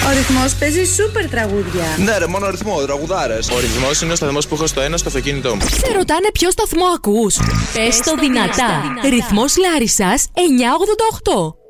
Ο Ρυθμός παίζει σούπερ τραγούδια. Ναι, ρε, μόνο ρυθμό, τραγουδάρες. Ο Ρυθμός είναι ο σταθμός που έχω στο ένα στο αυτοκίνητό μου. Σε ρωτάνε ποιο σταθμό ακούς. Πες το δυνατά. Ρυθμός Λάρισσας 988.